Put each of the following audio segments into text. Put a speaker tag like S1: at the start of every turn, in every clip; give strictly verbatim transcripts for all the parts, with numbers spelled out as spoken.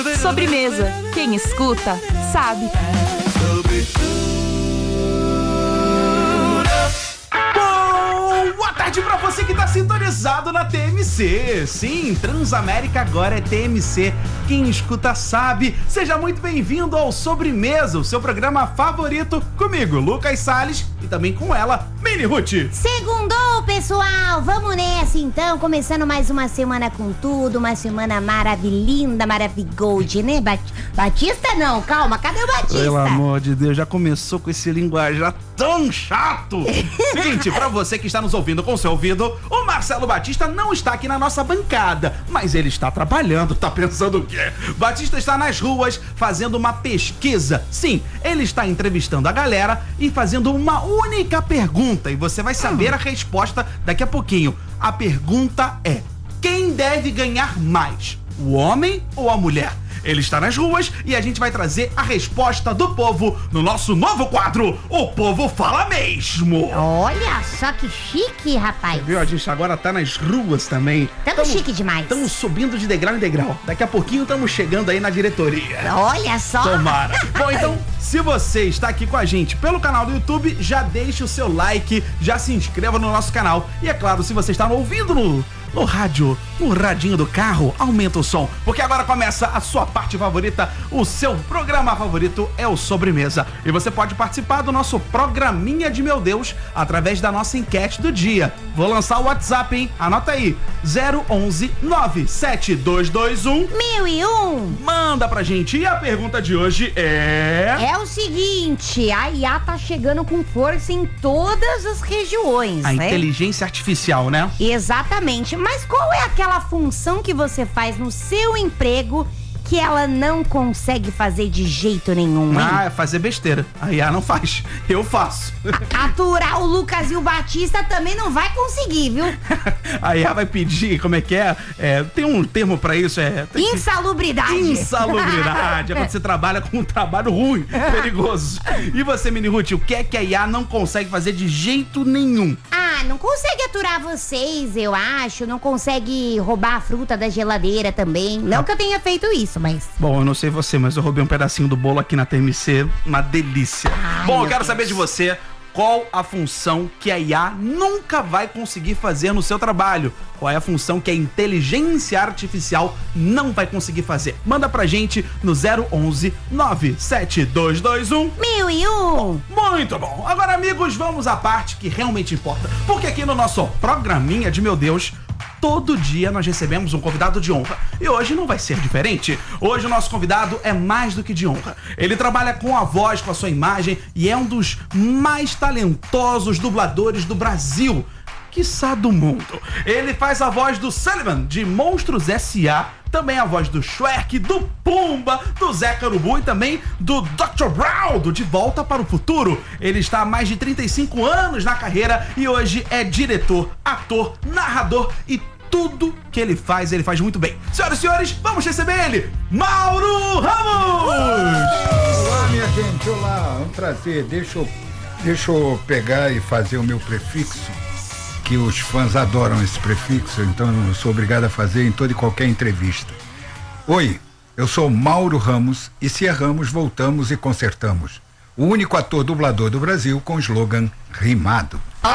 S1: Sobremesa. Quem escuta, sabe.
S2: Boa tarde pra você que tá sintonizado na T M C. Sim, Transamérica agora é T M C. Quem escuta sabe. Seja muito bem-vindo ao Sobremesa, o seu programa favorito, comigo, Lucas Salles, e também com ela, Mini Ruth.
S3: Segundou, pessoal! Vamos nessa então, começando mais uma semana com tudo, uma semana maravilhinda, maravigold, né? Bat- Batista não, calma, cadê o Batista?
S2: Pelo amor de Deus, já começou com esse linguajar tão chato. Gente, pra você que está nos ouvindo com seu ouvido, o Marcelo Batista não está aqui na nossa bancada, mas ele está trabalhando, tá pensando o quê? Batista está nas ruas fazendo uma pesquisa. Sim, ele está entrevistando a galera e fazendo uma única pergunta, e você vai saber a resposta daqui a pouquinho. A pergunta é: quem deve ganhar mais, o homem ou a mulher? Ele está nas ruas e a gente vai trazer a resposta do povo no nosso novo quadro, O Povo Fala Mesmo.
S3: Olha só que chique, rapaz.
S2: Viu? A gente agora tá nas ruas também.
S3: Tamo chique demais.
S2: Estamos subindo de degrau em degrau. Daqui a pouquinho estamos chegando aí na diretoria.
S3: Olha só.
S2: Tomara. Bom, então, se você está aqui com a gente pelo canal do YouTube, já deixe o seu like, já se inscreva no nosso canal. E é claro, se você está ouvindo no... no rádio, no radinho do carro, aumenta o som, porque agora começa a sua parte favorita, o seu programa favorito é o Sobremesa. E você pode participar do nosso programinha de meu Deus através da nossa enquete do dia. Vou lançar o WhatsApp, hein? Anota aí, zero onze nove sete dois dois um
S3: Mil e um.
S2: Manda pra gente. E a pergunta de hoje é...
S3: É o seguinte, a I A tá chegando com força em todas as regiões,
S2: A
S3: né?
S2: inteligência artificial, né?
S3: Exatamente. Mas qual é aquela função que você faz no seu emprego que ela não consegue fazer de jeito nenhum, hein?
S2: Ah, é fazer besteira. A I A não faz, eu faço.
S3: Aturar o Lucas e o Batista também não vai conseguir, viu?
S2: A I A vai pedir, como é que é? É, tem um termo pra isso, é... tem que-
S3: Insalubridade.
S2: Insalubridade, é quando você trabalha com um trabalho ruim, perigoso. E você, Mini Ruth, o que é que a I A não consegue fazer de jeito nenhum?
S3: Ah, não consegue aturar vocês, eu acho. Não consegue roubar a fruta da geladeira também. Não que eu tenha feito isso, mas...
S2: Bom, eu não sei você, mas eu roubei um pedacinho do bolo aqui na T M C, uma delícia.
S3: Ai,
S2: Bom, eu
S3: meu
S2: quero
S3: Deus.
S2: saber de você, qual a função que a I A nunca vai conseguir fazer no seu trabalho? Qual é a função que a inteligência artificial não vai conseguir fazer? Manda pra gente no zero onze nove sete dois dois um
S3: Mil e um.
S2: Muito bom. Agora, amigos, vamos à parte que realmente importa. Porque aqui no nosso programinha de meu Deus, todo dia nós recebemos um convidado de honra. E hoje não vai ser diferente. Hoje o nosso convidado é mais do que de honra. Ele trabalha com a voz, com a sua imagem e é um dos mais talentosos dubladores do Brasil, quiçá do mundo. Ele faz a voz do Sullivan, de Monstros S A, também a voz do Shrek, do Pumba, do Zé Carubu e também do doutor Brown, do De Volta para o Futuro. Ele está há mais de trinta e cinco anos na carreira e hoje é diretor, ator, narrador e tudo que ele faz, ele faz muito bem. Senhoras e senhores, vamos receber ele, Mauro Ramos!
S4: Olá, minha gente, olá, é um prazer. Deixa eu, deixa eu pegar e fazer o meu prefixo, que os fãs adoram esse prefixo, então eu sou obrigado a fazer em toda e qualquer entrevista. Oi, eu sou Mauro Ramos e se erramos, voltamos e consertamos. O único ator dublador do Brasil com slogan rimado.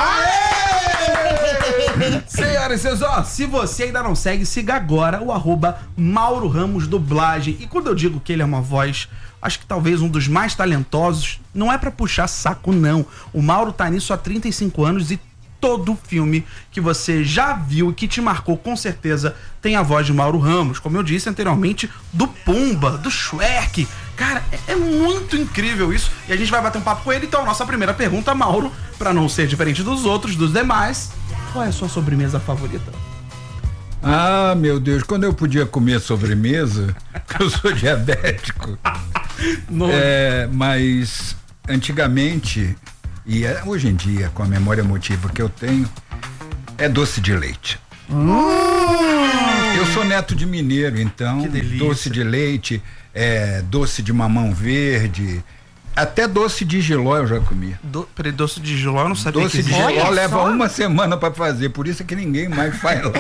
S2: Senhoras e senhores, ó, se você ainda não segue, siga agora o arroba Mauro Ramos Dublagem. E quando eu digo que ele é uma voz, acho que talvez um dos mais talentosos, não é pra puxar saco, não. O Mauro tá nisso há trinta e cinco anos e todo filme que você já viu e que te marcou, com certeza, tem a voz de Mauro Ramos. Como eu disse anteriormente, do Pumba, do Shrek. Cara, é, é muito incrível isso. E a gente vai bater um papo com ele. Então, a nossa primeira pergunta, Mauro, pra não ser diferente dos outros, dos demais, qual é a sua sobremesa favorita?
S4: Ah, meu Deus, quando eu podia comer sobremesa, eu sou diabético.
S2: No...
S4: É, mas antigamente, e é, hoje em dia, com a memória emotiva que eu tenho, é doce de leite.
S2: Hum.
S4: Eu sou neto de mineiro, então
S2: Que delícia.
S4: doce de leite, é, doce de mamão verde, Até doce de jiló eu já comi.
S2: Do, peraí, doce de jiló eu não sabia
S4: doce
S2: que
S4: de
S2: existia.
S4: jiló
S3: Olha
S4: leva
S3: só.
S4: uma semana pra fazer, por isso é que ninguém mais faz lá.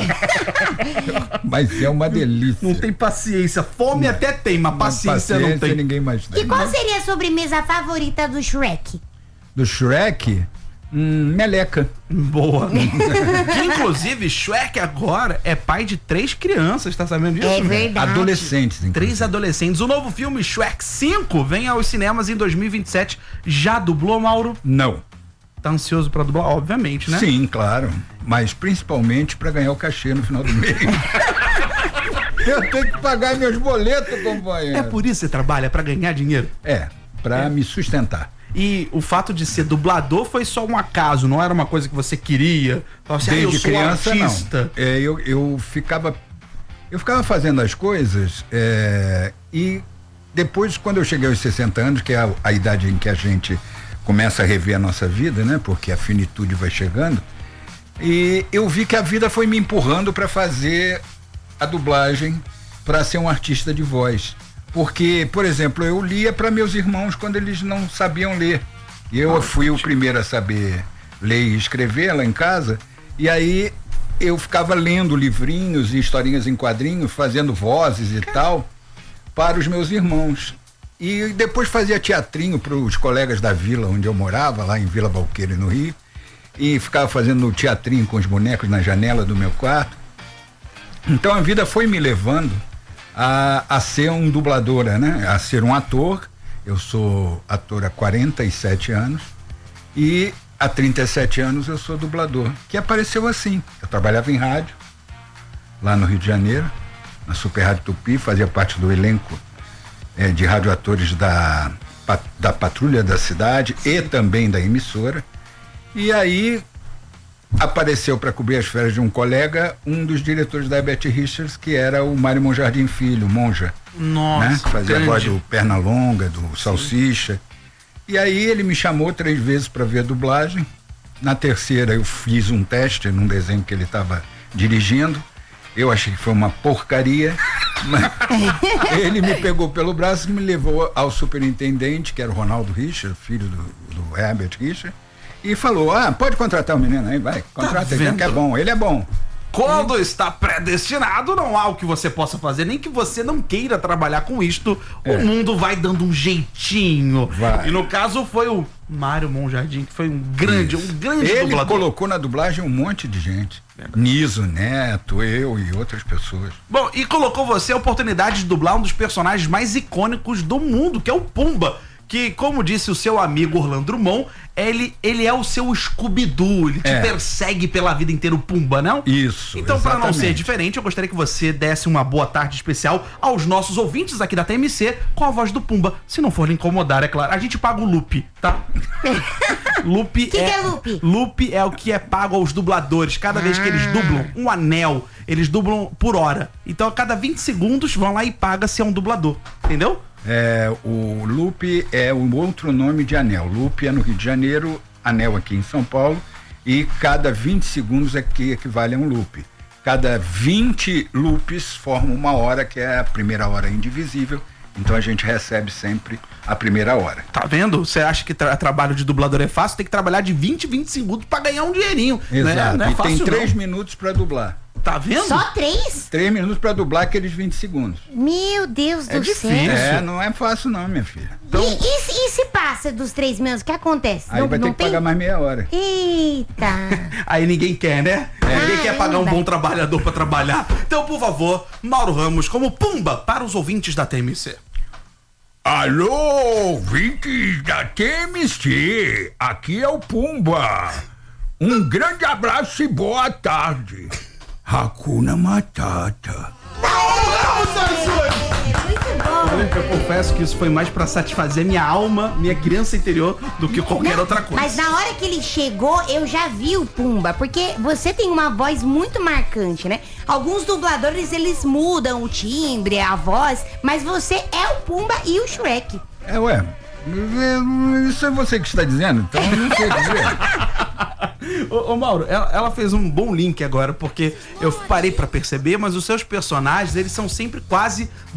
S4: Mas é uma delícia.
S2: Não tem paciência. Fome até tem, mas
S4: Mas
S2: paciência, não tem.
S4: ninguém mais tem.
S3: E qual seria a sobremesa favorita do Shrek?
S4: Do Shrek, hum, meleca.
S2: Boa. Que inclusive, Shrek agora é pai de três crianças, tá sabendo disso?
S3: É verdade.
S4: Adolescentes, inclusive.
S2: Três adolescentes. O novo filme Shrek cinco vem aos cinemas em dois mil e vinte e sete. Já dublou, Mauro?
S4: Não.
S2: Tá ansioso pra dublar? Obviamente, né?
S4: Sim, claro. Mas principalmente pra ganhar o cachê no final do mês. Eu tenho que pagar meus boletos, companheiro.
S2: É por isso que você trabalha, pra ganhar dinheiro?
S4: É, pra me sustentar.
S2: E o fato de ser dublador foi só um acaso, não era uma coisa que você queria? Falava assim, ah, eu
S4: Desde
S2: sou
S4: criança,
S2: artista.
S4: não. É, eu, eu ficava eu ficava fazendo as coisas é, e depois, quando eu cheguei aos sessenta anos, que é a, a idade em que a gente começa a rever a nossa vida, né? Porque a finitude vai chegando. E eu vi que a vida foi me empurrando para fazer a dublagem, para ser um artista de voz. Porque, por exemplo, eu lia para meus irmãos quando eles não sabiam ler. E eu fui o primeiro a saber ler e escrever lá em casa. E aí eu ficava lendo livrinhos e historinhas em quadrinhos, fazendo vozes e tal, para os meus irmãos. E depois fazia teatrinho para os colegas da vila onde eu morava, lá em Vila Valqueira, no Rio. E ficava fazendo teatrinho com os bonecos na janela do meu quarto. Então a vida foi me levando a, a ser um dubladora, né? A ser um ator. Eu sou ator há quarenta e sete anos e há trinta e sete anos eu sou dublador, que apareceu assim. Eu trabalhava em rádio, lá no Rio de Janeiro, na Super Rádio Tupi, fazia parte do elenco é, de radioatores da, da Patrulha da Cidade e também da emissora. E aí apareceu para cobrir as férias de um colega, um dos diretores da Herbert Richards, que era o Mário Monjardim Filho, Monja.
S2: Nossa,
S4: Né? Que fazia
S2: grande.
S4: a voz do Pernalonga, do Salsicha. Sim. E aí ele me chamou três vezes para ver a dublagem. Na terceira eu fiz um teste num desenho que ele estava dirigindo. Eu achei que foi uma porcaria. Mas ele me pegou pelo braço e me levou ao superintendente, que era o Ronaldo Richard, filho do, do Herbert Richard, e falou: ah, pode contratar o menino aí, vai, contrata ele, que é bom, ele é bom.
S2: Quando está predestinado, não há o que você possa fazer, nem que você não queira trabalhar com isto,
S4: É.
S2: o mundo vai dando um jeitinho.
S4: Vai.
S2: E no caso foi o Mário Monjardim, que foi um grande,
S4: Isso.
S2: um grande
S4: Ele
S2: dublador.
S4: colocou na dublagem um monte de gente. Niso Neto, eu e outras pessoas.
S2: Bom, e colocou você a oportunidade de dublar um dos personagens mais icônicos do mundo, que é o Pumba. Que, como disse o seu amigo Orlando Drummond, ele, ele é o seu Scooby-Doo, ele te
S4: É.
S2: persegue pela vida inteira, o Pumba, não?
S4: Isso,
S2: Então, para não ser
S4: exatamente.
S2: diferente, eu gostaria que você desse uma boa tarde especial aos nossos ouvintes aqui da T M C com a voz do Pumba. Se não for lhe incomodar, é claro. A gente paga o loop, tá? Loop
S3: Que que é loop?
S2: Loop é o que é pago aos dubladores. Cada vez que eles dublam um anel, eles dublam por hora. Então, a cada vinte segundos, vão lá e paga se é um dublador. Entendeu?
S4: É, o loop é um outro nome de anel. Loop é no Rio de Janeiro, anel aqui em São Paulo, e cada vinte segundos é que equivale a um loop. Cada vinte loops formam uma hora, que é a primeira hora indivisível, então a gente recebe sempre a primeira hora.
S2: Tá vendo? Você acha que tra trabalho de dublador é fácil? Tem que trabalhar de vinte em vinte segundos pra ganhar um dinheirinho.
S4: Exato,
S2: Né? Não é
S4: e
S2: fácil,
S4: tem três
S2: não.
S4: minutos para dublar.
S2: Tá vendo?
S3: Só três?
S4: Três minutos para dublar aqueles vinte segundos.
S3: Meu Deus
S2: É
S3: do
S2: difícil.
S3: céu.
S4: É, não é fácil não, minha filha.
S2: Então-
S3: E, e se- e se passa dos três minutos, o que acontece?
S4: Aí vai ter que pagar mais meia hora.
S3: Eita.
S2: Aí ninguém quer, né? Ninguém quer pagar um
S3: Caramba.
S2: bom trabalhador pra trabalhar. Então, por favor, Mauro Ramos, como Pumba, para os ouvintes da T M C.
S5: Alô, ouvintes da T M C, aqui é o Pumba. Um grande abraço e boa tarde. Hakuna Matata.
S3: Muito bom.
S2: Eu confesso que isso foi mais pra satisfazer minha alma, minha criança interior, do que qualquer
S3: Não,
S2: outra coisa.
S3: Mas na hora que ele chegou, eu já vi o Pumba, porque você tem uma voz muito marcante, né? Alguns dubladores, eles mudam o timbre, a voz, mas você é o Pumba e o Shrek.
S4: É, ué, é, isso é você que está dizendo, então eu não sei dizer.
S2: Ô, ô, Mauro, ela, ela fez um bom link agora, porque eu parei pra perceber, mas os seus personagens, eles são sempre quase